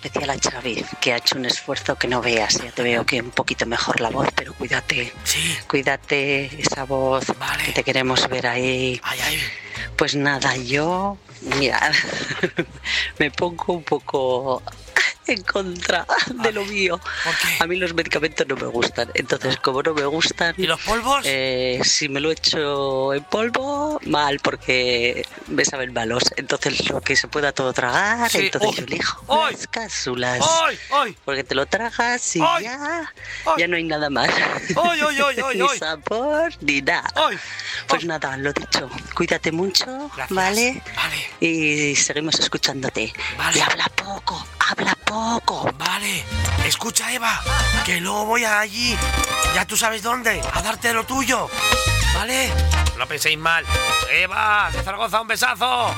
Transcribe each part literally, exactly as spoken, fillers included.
especial a Xavi, que ha hecho un esfuerzo que no veas. Ya te veo que un poquito mejor la voz, pero cuídate. Sí. Cuídate esa voz, vale. que te queremos ver ahí. Ay, ay. Pues nada, yo, mira, me pongo un poco en contra de lo mío. ¿Por qué? A mí los medicamentos no me gustan, entonces como no me gustan... ¿Y los polvos? Eh, si me lo echo en polvo, mal, porque me saben malos. Entonces lo que se pueda todo tragar, Sí. entonces ¡Ay! yo elijo ¡Ay! las cápsulas. ¡Ay! ¡Ay! Porque te lo tragas y ¡Ay! ya, ¡Ay! ya no hay nada más. ¡Ay, ay, ay, ay! Ni ay! sabor, ni nada. ¡Ay! Pues ¡Ay! nada, lo dicho, cuídate mucho, Gracias. ¿vale? Vale. Y seguimos escuchándote. Vale. Y habla poco, habla poco. Vale, escucha, Eva, que luego voy allí, ya tú sabes dónde, a darte lo tuyo, ¿vale? No penséis mal. Eva, de Zaragoza, un besazo.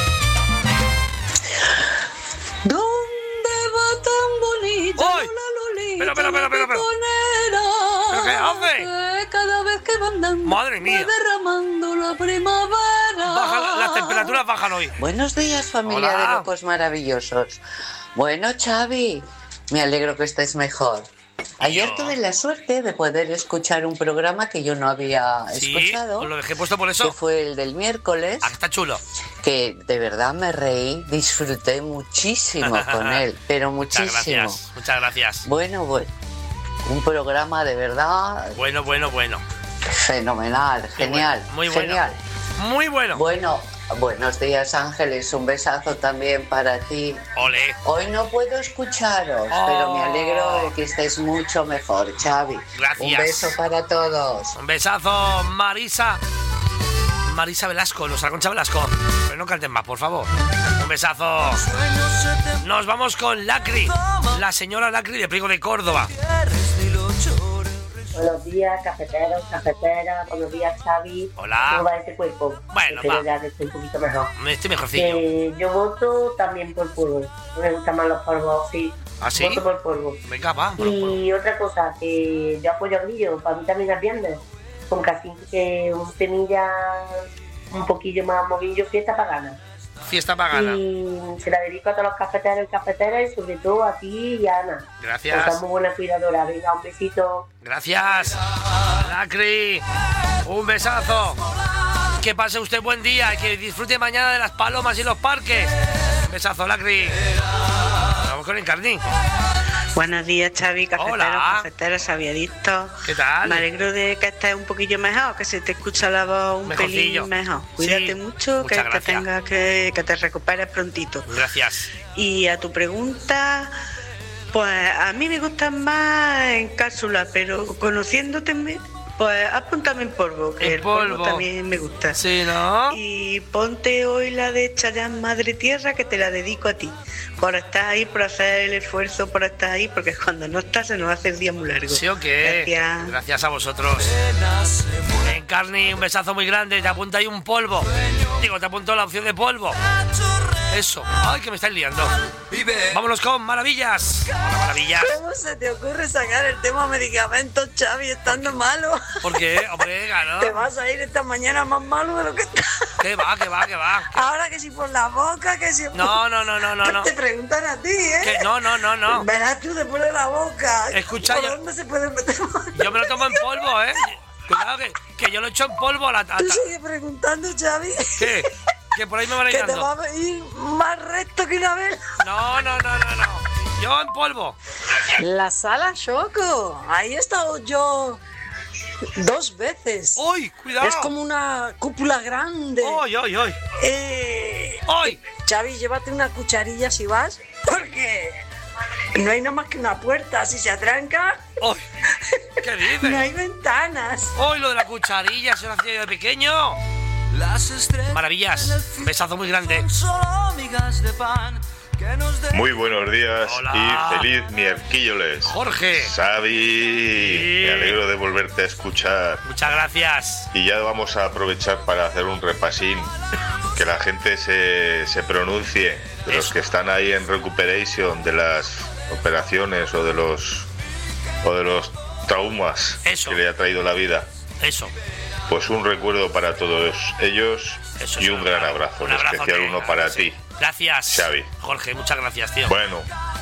¿Dónde va tan bonita ¡Ay! la Lolita? Espera, espera, espera, espera, espera. ¿Pero qué hace? Que cada vez que van dando, Madre mía. va derramando la primavera. Baja, la- las temperaturas bajan hoy. Buenos días, familia Hola. de locos maravillosos. Bueno, Xavi, me alegro que estés mejor. Ayer Yo. tuve la suerte de poder escuchar un programa que yo no había Sí, escuchado, os lo dejé puesto por que eso. fue el del miércoles, Ah, está chulo. que de verdad me reí, disfruté muchísimo con él, pero Muchas muchísimo. gracias, muchas gracias. Bueno, bueno, un programa de verdad Bueno, bueno, bueno. fenomenal, genial, bueno, muy bueno. genial. Muy bueno. Bueno, buenos días Ángeles, un besazo también para ti. Ole. Hoy no puedo escucharos, Oh. pero me alegro de que estés mucho mejor, Xavi. Gracias. Un beso para todos. Un besazo, Marisa. Marisa Velasco, nuestra Concha Velasco. Pero no canten más, por favor. Un besazo. Nos vamos con Lacri, la señora Lacri de Priego de Córdoba. Buenos días, cafeteros, cafeteras. Buenos días, Xavi. Hola. ¿Cómo va ese cuerpo? Bueno, Espero va. ya que esté un poquito mejor. Estoy mejorcillo. Eh, yo voto también por polvo. No me gustan más los polvos, sí. ¿Ah, sí? Voto por polvo. Venga, va. Bueno, Y otra cosa, que yo apoyo a Grillo, para mí también es viernes. Con casi que un temilla un poquillo más movillo, fiesta pagana. fiesta pagana. Y se la dedico a todos los cafeteros y cafeteras y sobre todo a ti y a Ana. Gracias. Porque es muy buena cuidadora. Venga, un besito. Gracias. Lacri. Un besazo. Que pase usted buen día y que disfrute mañana de las palomas y los parques. Un besazo, Lacri. Vamos con Encarni. Buenos días, Xavi, cafeteros, Hola. cafeteros, Xavieritos. ¿Qué tal? Me alegro de que estés un poquillo mejor, que se te escucha la voz un Mejorcillo. pelín mejor. Cuídate Sí, mucho, muchas que te gracias. tengas que, que te recuperes prontito. Gracias. Y a tu pregunta, pues a mí me gustan más en cápsula, pero conociéndote, me- pues apúntame en polvo, que En el polvo polvo. también me gusta. Sí, ¿no? Y ponte hoy la de Chayanne Madre Tierra, que te la dedico a ti, por estar ahí, por hacer el esfuerzo, por estar ahí, porque cuando no estás se nos hace el día muy largo. ¿Sí o qué? Gracias. Gracias a vosotros. Encarni, un besazo muy grande. Te apunta ahí un polvo. Digo, te apunto la opción de polvo. Eso. Ay, que me estáis liando. Vámonos con Maravillas. Hola, Maravillas. ¿Cómo se te ocurre sacar el tema medicamentos, Xavi, estando malo? ¿Por qué? Hombre, ¿no? Te vas a ir esta mañana más malo de lo que estás. ¿Qué va, qué va, qué va? Ahora que si por la boca, que si... No, no, no, no, no, no. Te preguntan a ti, ¿eh? Que no, no, no, no. Verás tú después de la boca. Escucha, ¿Por yo- dónde se puede meter más? Yo me lo tomo en polvo, ¿eh? Cuidado, que, que yo lo echo en polvo a la Tú tata. sigues preguntando, Xavi, ¿Qué? Que por ahí me van que te entrando. va a ir más recto que una vez. No, no, no, no, no. Yo en polvo. La sala Choco. Ahí he estado yo dos veces. ¡Uy, cuidado! Es como una cúpula grande. ¡Uy, uy, uy! Eh, ¡Uy! Xavi, llévate una cucharilla si vas, porque no hay nada más que una puerta. Si se atranca, ¡Uy! ¿Qué no dices? hay ventanas. ¡Uy, lo de la cucharilla! Se lo hacía yo de pequeño. Maravillas. Un besazo muy grande. Muy buenos días Hola. y feliz miércoles. Jorge. Xavi, Sí. me alegro de volverte a escuchar. Muchas gracias. Y ya vamos a aprovechar para hacer un repasín, que la gente se, se pronuncie, de los Eso. que están ahí en recuperation de las operaciones o de los o de los traumas Eso. que le ha traído la vida. Eso. Pues un recuerdo para todos ellos Eso y es un un gran abrazo. abrazo, Un en abrazo especial que- uno para sí. ti. Gracias. Xavi. Jorge, muchas gracias, tío. Bueno,